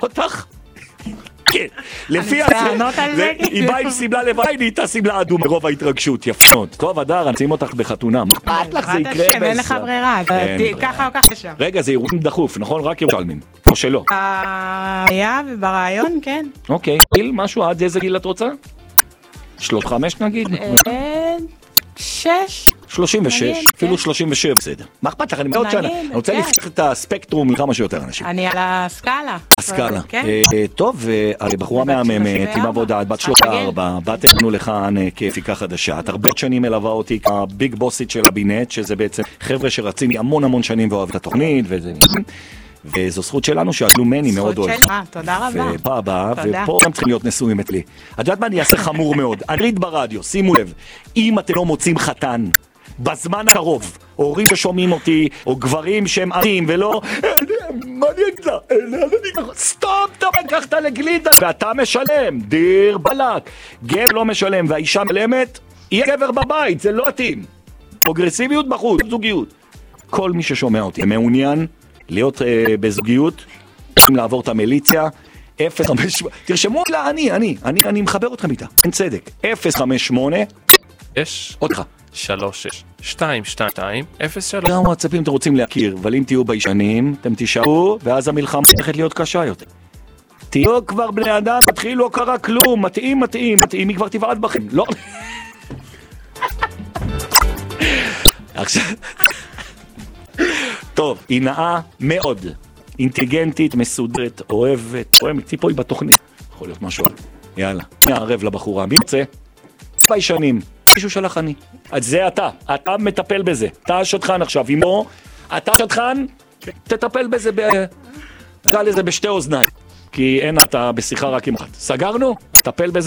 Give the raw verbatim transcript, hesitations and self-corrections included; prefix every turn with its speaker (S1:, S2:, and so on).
S1: אותך? כן, לפי
S2: לענות על זה?
S1: היא באה עם סמלה לבן, היא נהייתה סמלה אדום מרוב ההתרגשות, יפה מאוד. טוב, אדר, אני שים אותך בחתונה. מה אכפת לך, זה יקרה
S2: השם, אין לך ברירה, ככה או ככה שם.
S1: רגע, זה אירועים דחוף, נכון? רק ירושלמים, או שלא?
S2: היה וברעיון, כן.
S1: אוקיי, גיל, משהו, עד איזה גיל את רוצה? שלושים וחמש נגיד?
S2: שש.
S1: שלושים ושש, אפילו שלושים ושבע, בסדר. מה אכפת לך? אני מאוד שנה. אני רוצה לפתח את הספקטרום לכמה שיותר אנשים.
S2: אני על הסקאלה.
S1: הסקאלה. טוב, בחורה מהממת, עם עבודה, בת שלושים וארבע, בת אלינו לכאן כפיקה חדשה. את הרבה שנים מלווה אותי כביג בוסית של הבינט, שזה בעצם חבר'ה שרצים לי המון המון שנים ואוהב את התוכנית, וזה... וזו זכות שלנו שהגלומני מאוד אוהב.
S2: זכות שלי, תודה רבה.
S1: ופה הבאה, ופה הם צריכים להיות נשואים אצלי. את יודעת מה אני אעשה חמור מאוד? אני אגיד ברדיו, שימו לב, אם אתם לא מוצאים חתן, בזמן הקרוב, הורים ששומעים אותי, או גברים שהם ערים ולא, מה אני אגיד לה? סטופ, טוב, לקחת לגלידה, ואתה משלם, דיר בלק. גבר לא משלם והאישה מלמת, יהיה גבר בבית, זה לא מתאים. פרוגרסיביות בחוץ, זוגיות. כל מי ששומע אותי מעוניין להיות uh, בזוגיות, צריכים לעבור את המיליציה, אפס חמש שמונה, תרשמו לה, אני, אני, אני, אני מחבר אתכם איתה, אין צדק, אפס חמש שמונה,
S3: יש,
S1: עוד לך,
S3: שלוש שש, שתיים שתיים שתיים, אפס שלוש.
S1: גם וואטסאפים אתם רוצים להכיר, אבל אם תהיו בישנים, אתם תישארו, ואז המלחמה צריכת להיות קשה יותר. תהיו כבר בני אדם, תתחיל לא קרה כלום, מתאים, מתאים, מתאים, היא כבר תבעד בכם, לא? עכשיו... טוב, היא נאה מאוד, אינטליגנטית, מסודרת, אוהבת, אוהבת, ציפו היא בתוכנית, יכול להיות משהו, יאללה, נערב לבחורה, מי יוצא? ביישנים, מישהו שלח אני, אז זה אתה, אתה מטפל בזה, אתה השטחן עכשיו, אם לא, אתה השטחן, תטפל בזה, תקרא לזה בשתי אוזניים, כי אין אתה בשיחה רק עם אחת, סגרנו? תטפל בזה.